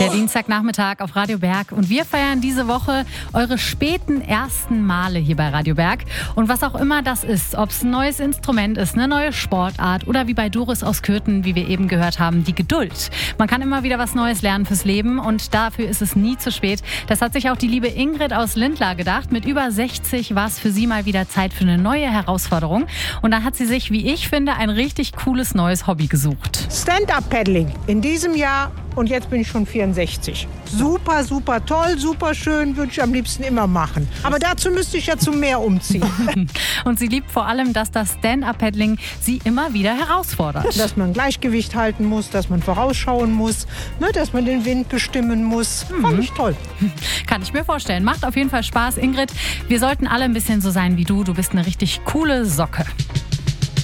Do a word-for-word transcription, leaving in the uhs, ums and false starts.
Der Dienstagnachmittag auf Radio Berg und wir feiern diese Woche eure späten ersten Male hier bei Radio Berg. Und was auch immer das ist, ob es ein neues Instrument ist, eine neue Sportart oder wie bei Doris aus Kürten, wie wir eben gehört haben, die Geduld. Man kann immer wieder was Neues lernen fürs Leben und dafür ist es nie zu spät. Das hat sich auch die liebe Ingrid aus Lindlar gedacht. Mit über sechzig war es für sie mal wieder Zeit für eine neue Herausforderung. Und dann hat sie sich, wie ich finde, ein richtig cooles neues Hobby gesucht. Stand-Up-Paddling in diesem Jahr. Und jetzt bin ich schon vierundsechzig. Super, super toll, super schön, würde ich am liebsten immer machen. Aber dazu müsste ich ja zum Meer umziehen. Und sie liebt vor allem, dass das Stand-Up-Paddling sie immer wieder herausfordert. Dass man Gleichgewicht halten muss, dass man vorausschauen muss, ne, dass man den Wind bestimmen muss. Mhm. Fand ich toll. Kann ich mir vorstellen. Macht auf jeden Fall Spaß, Ingrid. Wir sollten alle ein bisschen so sein wie du. Du bist eine richtig coole Socke.